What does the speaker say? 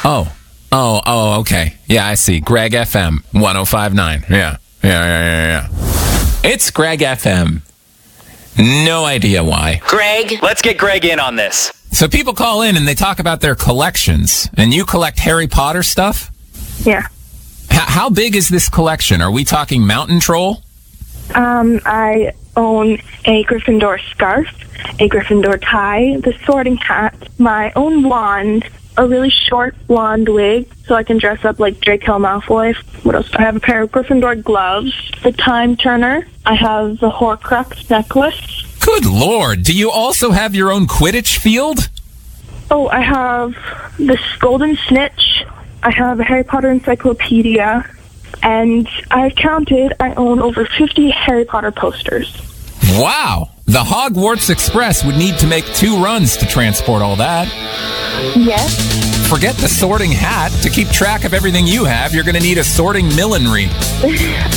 Oh, okay. Yeah, I see. Greg FM 105.9. Yeah. It's Greg FM. No idea why. Greg, let's get Greg in on this. So people call in and they talk about their collections, and you collect Harry Potter stuff? Yeah. How big is this collection? Are we talking Mountain Troll? I own a Gryffindor scarf, a Gryffindor tie, the sorting hat, my own wand, a really short blonde wig so I can dress up like Draco Malfoy. What else? I have a pair of Gryffindor gloves, the Time Turner. I have the Horcrux necklace. Good Lord. Do you also have your own Quidditch field? Oh, I have this Golden Snitch. I have a Harry Potter encyclopedia. And I've counted, I own over 50 Harry Potter posters. Wow. The Hogwarts Express would need to make 2 runs to transport all that. Yes. Forget the sorting hat. To keep track of everything you have, you're going to need a sorting millinery.